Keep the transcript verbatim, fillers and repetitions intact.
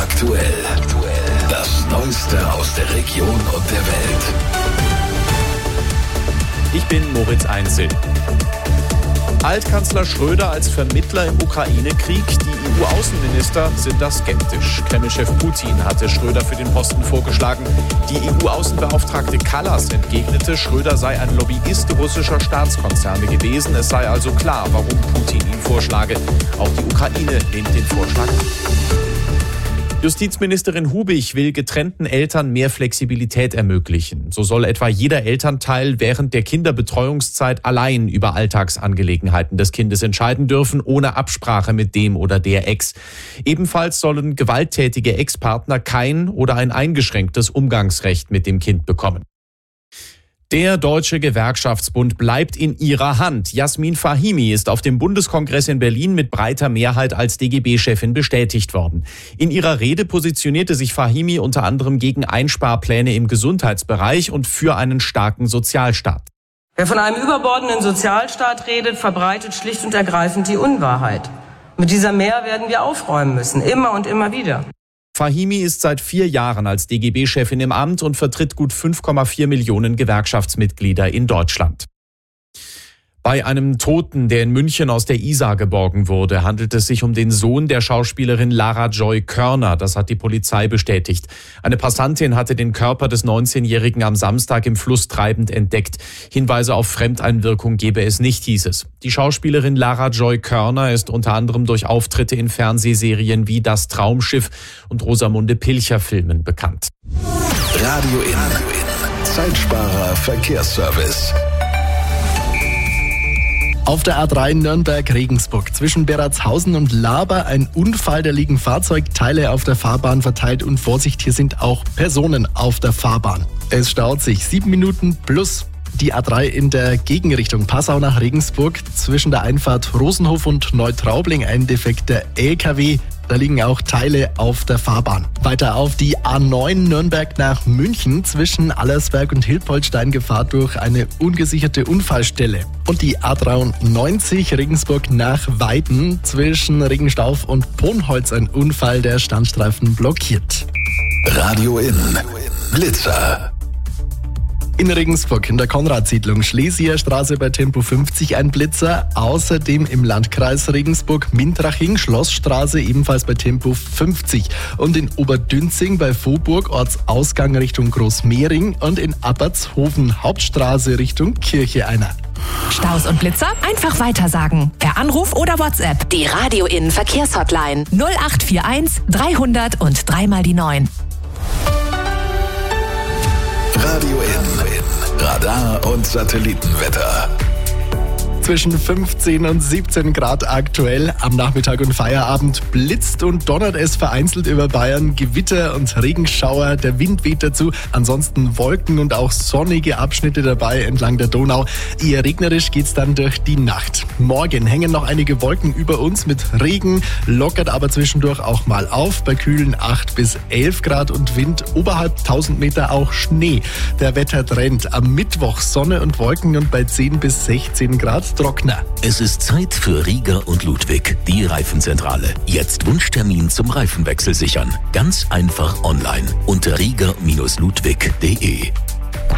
aktuell. Das Neueste aus der Region und der Welt. Ich bin Moritz Einzel. Altkanzler Schröder als Vermittler im Ukraine-Krieg. Die E U-Außenminister sind da skeptisch. Kreml-Chef Putin hatte Schröder für den Posten vorgeschlagen. Die E U-Außenbeauftragte Kallas entgegnete, Schröder sei ein Lobbyist russischer Staatskonzerne gewesen. Es sei also klar, warum Putin ihn vorschlage. Auch die Ukraine lehnt den Vorschlag ab. Justizministerin Hubich will getrennten Eltern mehr Flexibilität ermöglichen. So soll etwa jeder Elternteil während der Kinderbetreuungszeit allein über Alltagsangelegenheiten des Kindes entscheiden dürfen, ohne Absprache mit dem oder der Ex. Ebenfalls sollen gewalttätige Ex-Partner kein oder ein eingeschränktes Umgangsrecht mit dem Kind bekommen. Der Deutsche Gewerkschaftsbund bleibt in ihrer Hand. Jasmin Fahimi ist auf dem Bundeskongress in Berlin mit breiter Mehrheit als D G B-Chefin bestätigt worden. In ihrer Rede positionierte sich Fahimi unter anderem gegen Einsparpläne im Gesundheitsbereich und für einen starken Sozialstaat. Wer von einem überbordenden Sozialstaat redet, verbreitet schlicht und ergreifend die Unwahrheit. Mit dieser Mehr werden wir aufräumen müssen, immer und immer wieder. Fahimi ist seit vier Jahren als D G B-Chefin im Amt und vertritt gut fünf Komma vier Millionen Gewerkschaftsmitglieder in Deutschland. Bei einem Toten, der in München aus der Isar geborgen wurde, handelt es sich um den Sohn der Schauspielerin Lara Joy Körner. Das hat die Polizei bestätigt. Eine Passantin hatte den Körper des neunzehnjährigen am Samstag im Fluss treibend entdeckt. Hinweise auf Fremdeinwirkung gebe es nicht, hieß es. Die Schauspielerin Lara Joy Körner ist unter anderem durch Auftritte in Fernsehserien wie Das Traumschiff und Rosamunde Pilcher-Filmen bekannt. Radio In. Zeitsparer Verkehrsservice. Auf der A drei Nürnberg-Regensburg zwischen Beratshausen und Laber ein Unfall, da liegen Fahrzeugteile auf der Fahrbahn verteilt und Vorsicht, hier sind auch Personen auf der Fahrbahn. Es staut sich sieben Minuten plus die A drei in der Gegenrichtung Passau nach Regensburg zwischen der Einfahrt Rosenhof und Neutraubling ein defekter L K W. Da liegen auch Teile auf der Fahrbahn. Weiter auf die A neun Nürnberg nach München zwischen Allersberg und Hilpoltstein Gefahr durch eine ungesicherte Unfallstelle. Und die A dreiundneunzig Regensburg nach Weiden zwischen Regenstauf und Ponholz ein Unfall, der Standstreifen blockiert. Radio In. Blitzer. In Regensburg in der Konradsiedlung Schlesierstraße bei Tempo fünfzig ein Blitzer. Außerdem im Landkreis Regensburg-Mintraching Schlossstraße ebenfalls bei Tempo fünfzig. Und in Oberdünzing bei Vohburg Ortsausgang Richtung Großmehring und in Appertshofen Hauptstraße Richtung Kirche einer. Staus und Blitzer einfach weitersagen. Per Anruf oder WhatsApp. Die Radio In Verkehrshotline null acht vier eins dreihundert und dreimal die neun. Radio In. Radar und Satellitenwetter. Zwischen fünfzehn und siebzehn Grad aktuell. Am Nachmittag und Feierabend blitzt und donnert es vereinzelt über Bayern. Gewitter und Regenschauer, der Wind weht dazu. Ansonsten Wolken und auch sonnige Abschnitte dabei entlang der Donau. Eher regnerisch geht's dann durch die Nacht. Morgen hängen noch einige Wolken über uns mit Regen, lockert aber zwischendurch auch mal auf. Bei kühlen acht bis elf Grad und Wind oberhalb tausend Meter auch Schnee. Der Wettertrend am Mittwoch Sonne und Wolken und bei zehn bis sechzehn Grad trockener. Es ist Zeit für Rieger und Ludwig, die Reifenzentrale. Jetzt Wunschtermin zum Reifenwechsel sichern. Ganz einfach online unter rieger Ludwig punkt de.